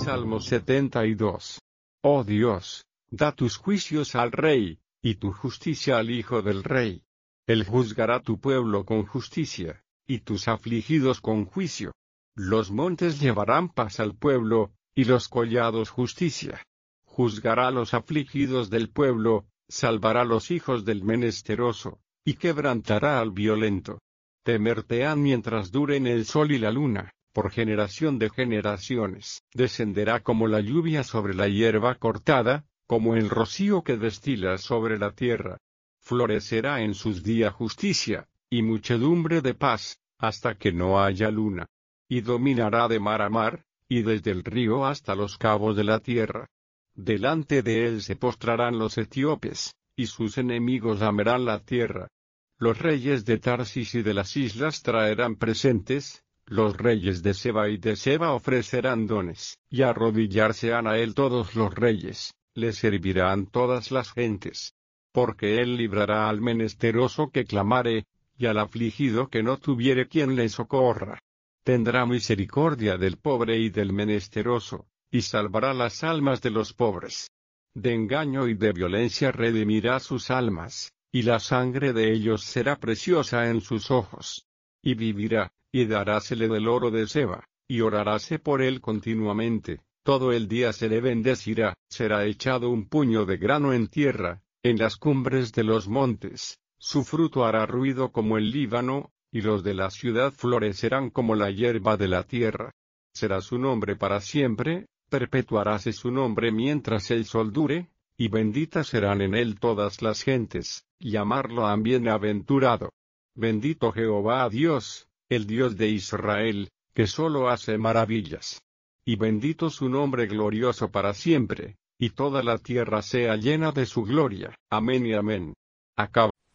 Salmo 72. Oh Dios, da tus juicios al rey, y tu justicia al hijo del rey. Él juzgará tu pueblo con justicia, y tus afligidos con juicio. Los montes llevarán paz al pueblo, y los collados justicia. Juzgará a los afligidos del pueblo, salvará a los hijos del menesteroso, y quebrantará al violento. Temertean mientras duren el sol y la luna, por generación de generaciones. Descenderá como la lluvia sobre la hierba cortada, como el rocío que destila sobre la tierra. Florecerá en sus días justicia, y muchedumbre de paz, hasta que no haya luna. Y dominará de mar a mar, y desde el río hasta los cabos de la tierra. Delante de él se postrarán los etíopes, y sus enemigos lamerán la tierra. Los reyes de Tarsis y de las islas traerán presentes, los reyes de Seba y de Seba ofrecerán dones, y arrodillarse han a él todos los reyes, le servirán todas las gentes. Porque él librará al menesteroso que clamare, y al afligido que no tuviere quien le socorra. Tendrá misericordia del pobre y del menesteroso, y salvará las almas de los pobres. De engaño y de violencia redimirá sus almas, y la sangre de ellos será preciosa en sus ojos. Y vivirá, y darásele del oro de Seba, y oraráse por él continuamente, todo el día se le bendecirá. Será echado un puño de grano en tierra, en las cumbres de los montes, su fruto hará ruido como el Líbano, y los de la ciudad florecerán como la hierba de la tierra. Será su nombre para siempre, perpetuaráse su nombre mientras el sol dure, y benditas serán en él todas las gentes, llamarlo han bienaventurado. Bendito Jehová a Dios, el Dios de Israel, que solo hace maravillas. Y bendito su nombre glorioso para siempre, y toda la tierra sea llena de su gloria. Amén y amén. Acaba.